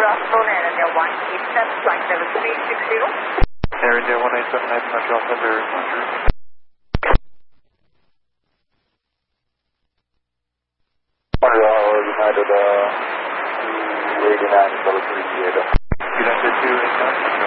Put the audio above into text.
Braston, Air India 187, flight level 360. Air India 187, Montreal Center, Montreal. Montreal United 289, level 338. United 289.